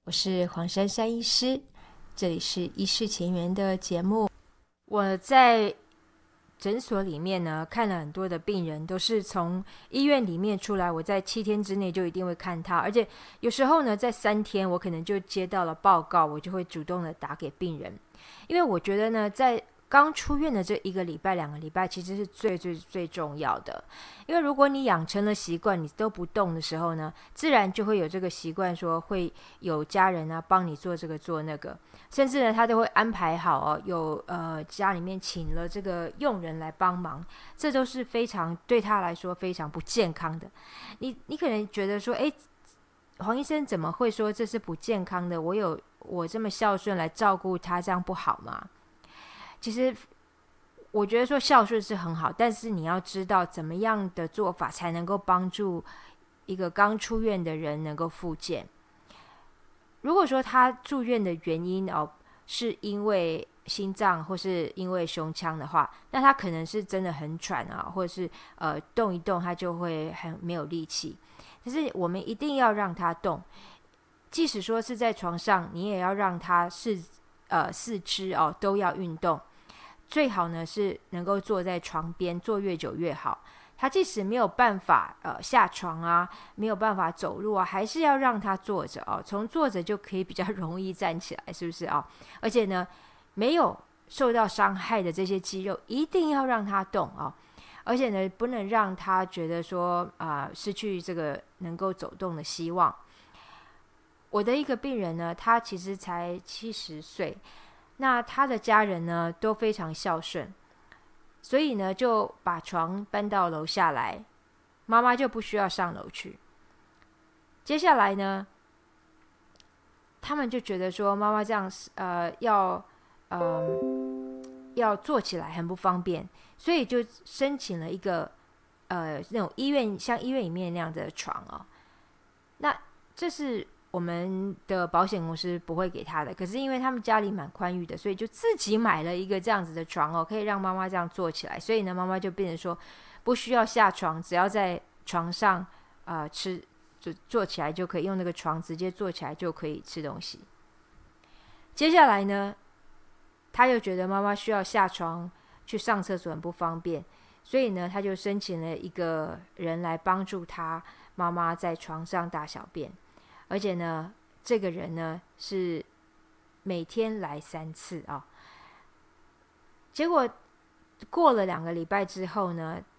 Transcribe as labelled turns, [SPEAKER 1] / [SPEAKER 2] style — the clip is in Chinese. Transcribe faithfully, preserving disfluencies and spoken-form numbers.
[SPEAKER 1] 我是黄珊珊医师，这里是医师前缘的节目。我在诊所里面呢，看了很多的病人，都是从医院里面出来，我在七天之内就一定会看他，而且有时候呢，在三天我可能就接到了报告，我就会主动的打给病人，因为我觉得呢，在刚出院的这一个礼拜、两个礼拜，其实是最最最重要的。因为如果你养成了习惯，你都不动的时候呢，自然就会有这个习惯，说会有家人啊帮你做这个做那个，甚至呢他都会安排好哦，有呃家里面请了这个佣人来帮忙，这都是非常对他来说非常不健康的。你你可能觉得说，哎，黄医生怎么会说这是不健康的？我有我这么孝顺来照顾他，这样不好吗？其实我觉得说孝顺是很好，但是你要知道怎么样的做法才能够帮助一个刚出院的人能够复健。如果说他住院的原因哦是因为心脏或是因为胸腔的话，那他可能是真的很喘啊，或者是呃动一动他就会很没有力气。可是我们一定要让他动，即使说是在床上，你也要让他是呃四肢哦都要运动。最好呢是能够坐在床边，坐越久越好。他即使没有办法呃下床啊，没有办法走路啊，还是要让他坐着哦。从坐着就可以比较容易站起来，是不是啊？而且呢，没有受到伤害的这些肌肉，一定要让他动啊。而且呢，不能让他觉得说啊、呃、失去这个能够走动的希望。我的一个病人呢，他其实才七十岁，那他的家人呢都非常孝顺，所以呢就把床搬到楼下来，妈妈就不需要上楼去。接下来呢，他们就觉得说妈妈这样呃要呃要坐起来很不方便，所以就申请了一个呃那种医院像医院里面那样的床哦。那这是我们的保险公司不会给他的，可是因为他们家里蛮宽裕的，所以就自己买了一个这样子的床哦，可以让妈妈这样坐起来。所以呢，妈妈就变成说不需要下床，只要在床上呃吃，就坐起来就可以用那个床直接坐起来就可以吃东西。接下来呢，他又觉得妈妈需要下床去上厕所很不方便，所以呢，他就申请了一个人来帮助他妈妈在床上大小便。而且呢，这个人呢是每天来三次啊、哦。结果过了两个礼拜之后呢，